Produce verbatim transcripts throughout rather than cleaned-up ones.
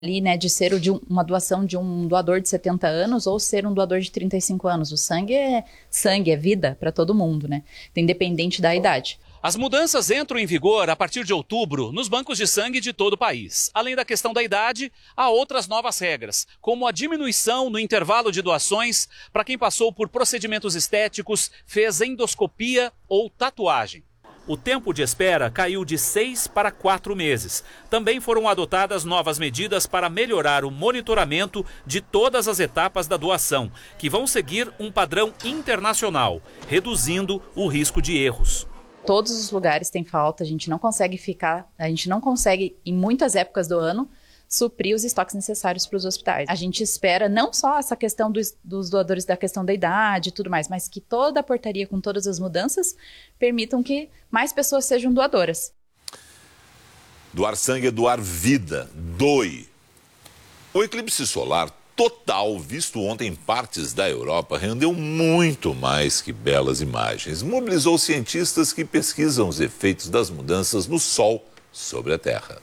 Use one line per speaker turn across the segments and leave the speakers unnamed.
ali, né, de ser de um, uma doação de um doador de setenta anos ou ser um doador de trinta e cinco anos. O sangue é sangue, é vida para todo mundo, né? Independente da idade.
As mudanças entram em vigor a partir de outubro nos bancos de sangue de todo o país. Além da questão da idade, há outras novas regras, como a diminuição no intervalo de doações para quem passou por procedimentos estéticos, fez endoscopia ou tatuagem. O tempo de espera caiu de seis para quatro meses. Também foram adotadas novas medidas para melhorar o monitoramento de todas as etapas da doação, que vão seguir um padrão internacional, reduzindo o risco de erros.
Todos os lugares têm falta, a gente não consegue ficar, a gente não consegue, em muitas épocas do ano, suprir os estoques necessários para os hospitais. A gente espera não só essa questão dos, dos doadores da questão da idade e tudo mais, mas que toda a portaria com todas as mudanças permitam que mais pessoas sejam doadoras.
Doar sangue é doar vida. Doe. O eclipse solar total, visto ontem em partes da Europa, rendeu muito mais que belas imagens. Mobilizou cientistas que pesquisam os efeitos das mudanças no Sol sobre a Terra.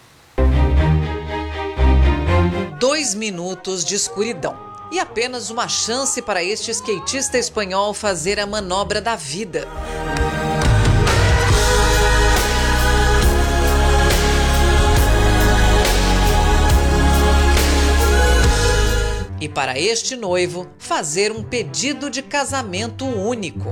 Dois minutos de escuridão e apenas uma chance para este skatista espanhol fazer a manobra da vida. E para este noivo, fazer um pedido de casamento único.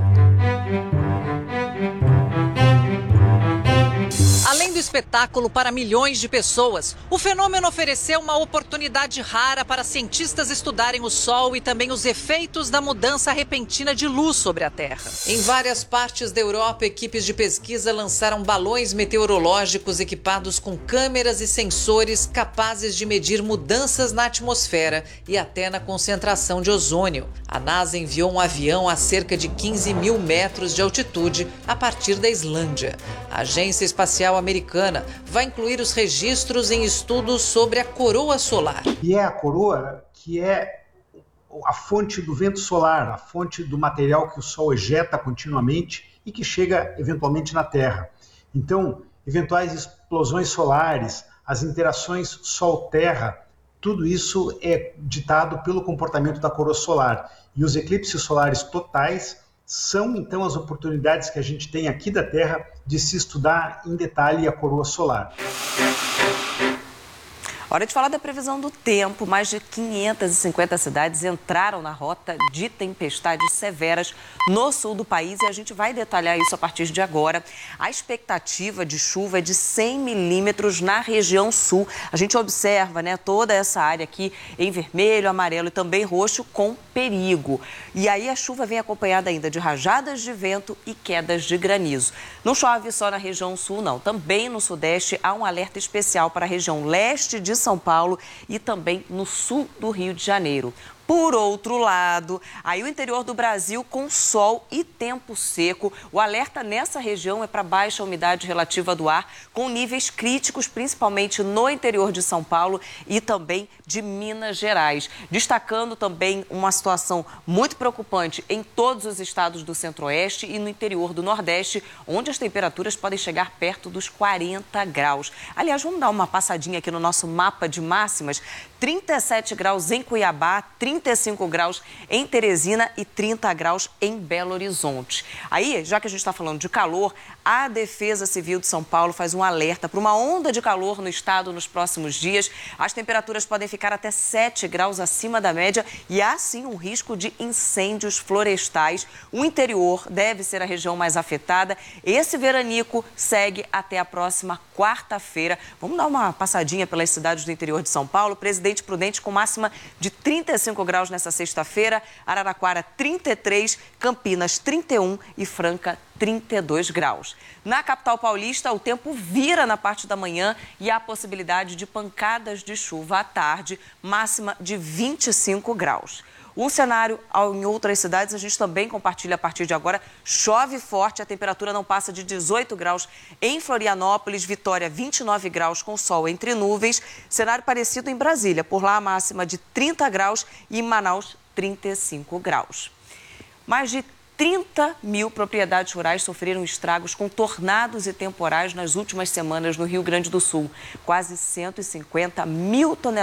Além do espetáculo para milhões de pessoas, o fenômeno ofereceu uma oportunidade rara para cientistas estudarem o Sol e também os efeitos da mudança repentina de luz sobre a Terra. Em várias partes da Europa, equipes de pesquisa lançaram balões meteorológicos equipados com câmeras e sensores capazes de medir mudanças na atmosfera e até na concentração de ozônio. A NASA enviou um avião a cerca de quinze mil metros de altitude a partir da Islândia. A Agência Espacial Americana vai incluir os registros em estudos sobre a coroa solar.
E é a coroa que é a fonte do vento solar, a fonte do material que o Sol ejeta continuamente e que chega eventualmente na Terra. Então, eventuais explosões solares, as interações Sol-Terra, tudo isso é ditado pelo comportamento da coroa solar. E os eclipses solares totais são, então, as oportunidades que a gente tem aqui da Terra de se estudar em detalhe a coroa solar.
Hora de falar da previsão do tempo. Mais de quinhentas e cinquenta cidades entraram na rota de tempestades severas no sul do país e a gente vai detalhar isso a partir de agora. A expectativa de chuva é de cem milímetros na região sul. A gente observa, né, toda essa área aqui em vermelho, amarelo e também roxo com perigo. E aí a chuva vem acompanhada ainda de rajadas de vento e quedas de granizo. Não chove só na região sul, não. Também no sudeste há um alerta especial para a região leste de São Paulo e também no sul do Rio de Janeiro. Por outro lado, aí o interior do Brasil com sol e tempo seco. O alerta nessa região é para baixa umidade relativa do ar, com níveis críticos, principalmente no interior de São Paulo e também de Minas Gerais. Destacando também uma situação muito preocupante em todos os estados do Centro-Oeste e no interior do Nordeste, onde as temperaturas podem chegar perto dos quarenta graus. Aliás, vamos dar uma passadinha aqui no nosso mapa de máximas. trinta e sete graus em Cuiabá, trinta e cinco graus em Teresina e trinta graus em Belo Horizonte. Aí, já que a gente está falando de calor, a Defesa Civil de São Paulo faz um alerta para uma onda de calor no estado nos próximos dias. As temperaturas podem ficar até sete graus acima da média e há sim um risco de incêndios florestais. O interior deve ser a região mais afetada. Esse veranico segue até a próxima quarta-feira. Vamos dar uma passadinha pelas cidades do interior de São Paulo. Presidente Prudente com máxima de trinta e cinco graus nessa sexta-feira, Araraquara trinta e três, Campinas trinta e um e Franca trinta e dois graus. Na capital paulista, o tempo vira na parte da manhã e há possibilidade de pancadas de chuva à tarde, máxima de vinte e cinco graus. Um cenário em outras cidades, a gente também compartilha a partir de agora. Chove forte, a temperatura não passa de dezoito graus em Florianópolis, Vitória vinte e nove graus com sol entre nuvens. Cenário parecido em Brasília, por lá a máxima de trinta graus e em Manaus trinta e cinco graus. Mais de trinta mil propriedades rurais sofreram estragos com tornados e temporais nas últimas semanas no Rio Grande do Sul. Quase cento e cinquenta mil toneladas